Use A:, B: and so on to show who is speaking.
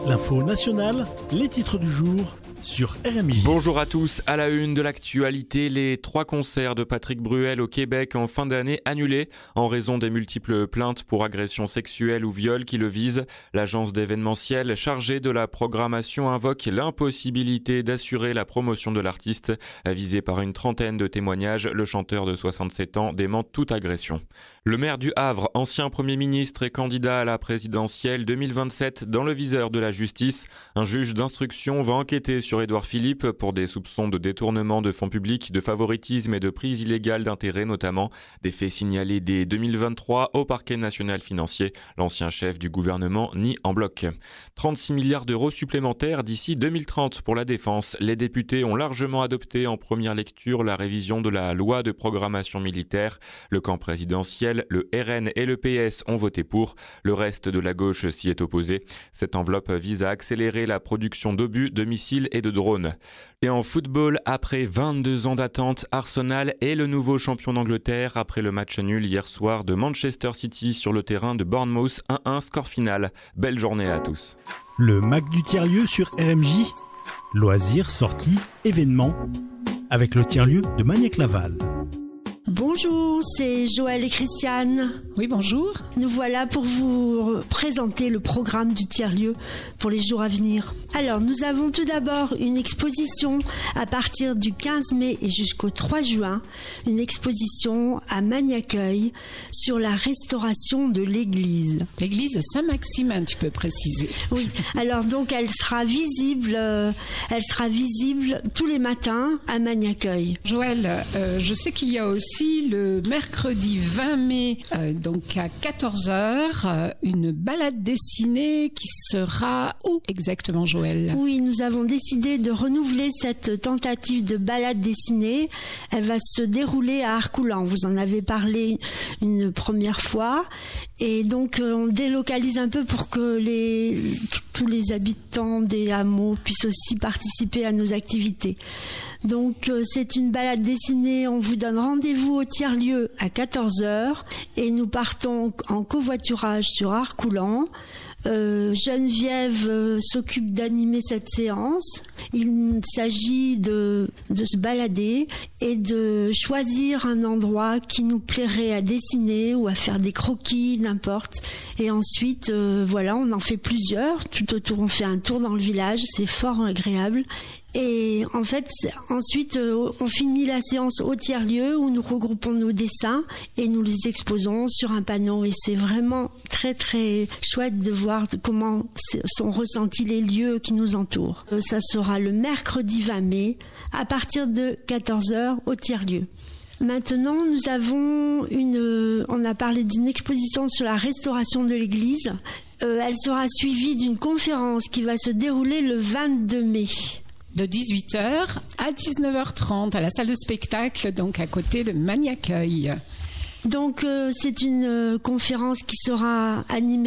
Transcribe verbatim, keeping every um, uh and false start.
A: L'info nationale, les titres du jour sur R M J.
B: Bonjour à tous, à la une de l'actualité, les trois concerts de Patrick Bruel au Québec en fin d'année annulés en raison des multiples plaintes pour agressions sexuelles ou viols qui le visent. L'agence d'événementiel chargée de la programmation invoque l'impossibilité d'assurer la promotion de l'artiste. Visé par une trentaine de témoignages, le chanteur de soixante-sept ans dément toute agression. Le maire du Havre, ancien Premier ministre et candidat à la présidentielle deux mille vingt-sept dans le viseur de la justice. Un juge d'instruction va enquêter sur Édouard Philippe pour des soupçons de détournement de fonds publics, de favoritisme et de prise illégale d'intérêt notamment. Des faits signalés dès deux mille vingt-trois au parquet national financier. L'ancien chef du gouvernement nie en bloc. trente-six milliards d'euros supplémentaires d'ici deux mille trente pour la défense. Les députés ont largement adopté en première lecture la révision de la loi de programmation militaire. Le camp présidentiel, le R N et le P S ont voté pour. Le reste de la gauche s'y est opposé. Cette enveloppe vise à accélérer la production d'obus, de missiles et de drones. Et en football, après vingt-deux ans d'attente, Arsenal est le nouveau champion d'Angleterre après le match nul hier soir de Manchester City sur le terrain de Bournemouth, un un score final. Belle journée à tous.
A: Le Mac du tiers-lieu sur R M J. Loisirs, sorties, événements. Avec le tiers-lieu de Magnac-Laval.
C: Bonjour, c'est Joël et Christiane.
D: Oui, bonjour.
C: Nous voilà pour vous présenter le programme du tiers-lieu pour les jours à venir. Alors, nous avons tout d'abord une exposition à partir du quinze mai et jusqu'au trois juin, une exposition à Magnac-Œil sur la restauration de l'église.
D: L'église Saint-Maximin, tu peux préciser.
C: Oui, alors donc elle sera visible, euh, elle sera visible tous les matins à Magnac-Œil.
D: Joël, euh, je sais qu'il y a aussi le mercredi vingt mai, euh, donc à quatorze heures, euh, une balade dessinée qui sera où exactement, Joël?
C: Oui, nous avons décidé de renouveler cette tentative de balade dessinée. Elle va se dérouler à Harcoulan. Vous en avez parlé une première fois. Et donc, euh, on délocalise un peu pour que les, tous les habitants des hameaux puissent aussi participer à nos activités. Donc, euh, c'est une balade dessinée. On vous donne rendez-vous au tiers-lieu à quatorze heures et nous partons en covoiturage sur Harcoulan. Euh, Geneviève euh, s'occupe d'animer cette séance. Il s'agit de, de se balader et de choisir un endroit qui nous plairait à dessiner ou à faire des croquis, n'importe. Et ensuite, euh, voilà, on en fait plusieurs. Tout autour, on fait un tour dans le village. C'est fort agréable. Et en fait, ensuite, euh, on finit la séance au tiers-lieu où nous regroupons nos dessins et nous les exposons sur un panneau. Et c'est vraiment très, très chouette de voir comment sont ressentis les lieux qui nous entourent. Euh, ça sera le mercredi vingt mai à partir de quatorze heures au tiers-lieu. Maintenant, nous avons une, on a parlé d'une exposition sur la restauration de l'église. Euh, elle sera suivie d'une conférence qui va se dérouler le vingt-deux mai.
D: De dix-huit heures à dix-neuf heures trente à la salle de spectacle, donc à côté de Magnac-Œil.
C: Donc euh, c'est une euh, conférence qui sera animée